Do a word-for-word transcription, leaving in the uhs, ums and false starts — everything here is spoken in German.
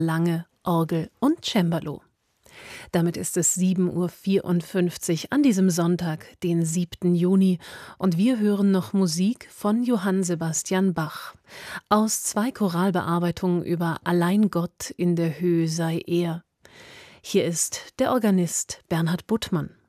Lange, Orgel und Cembalo. Damit ist es sieben Uhr vierundfünfzig an diesem Sonntag, den siebten Juni, und wir hören noch Musik von Johann Sebastian Bach aus zwei Choralbearbeitungen über Allein Gott in der Höhe sei er. Hier ist der Organist Bernhard Buttmann.